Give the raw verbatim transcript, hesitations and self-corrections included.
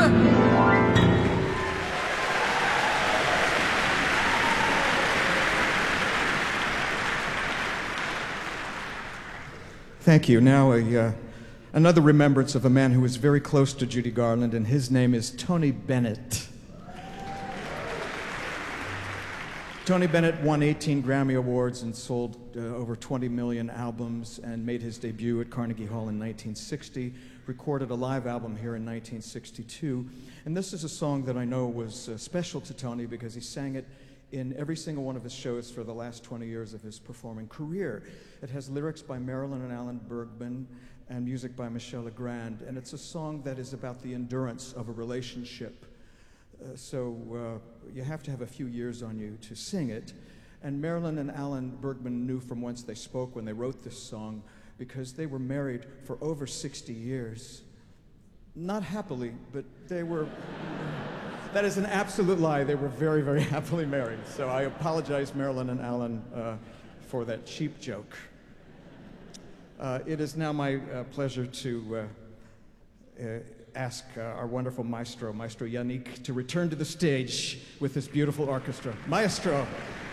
Thank you. Now, a, uh, another remembrance of a man who was very close to Judy Garland, and his name is Tony Bennett. Tony Bennett won eighteen Grammy Awards and sold uh, over twenty million albums and made his debut at Carnegie Hall in nineteen sixty, recorded a live album here in nineteen sixty-two. And this is a song that I know was uh, special to Tony because he sang it in every single one of his shows for the last twenty years of his performing career. It has lyrics by Marilyn and Alan Bergman and music by Michel Legrand, and it's a song that is about the endurance of a relationship. Uh, so uh, you have to have a few years on you to sing it. And Marilyn and Alan Bergman knew from whence they spoke when they wrote this song because they were married for over sixty years. Not happily, but they were... That is an absolute lie. They were very, very happily married. So I apologize, Marilyn and Alan, uh, for that cheap joke. Uh, it is now my uh, pleasure to uh, uh, ask uh, our wonderful maestro, Maestro Yannick, to return to the stage with this beautiful orchestra. Maestro.